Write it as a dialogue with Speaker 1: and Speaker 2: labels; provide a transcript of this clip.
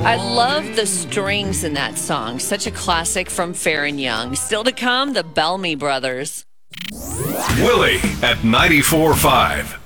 Speaker 1: I love the strings in that song. Such a classic from Fair and Young. Still to come, the Bellamy Brothers.
Speaker 2: Willie at 94.5.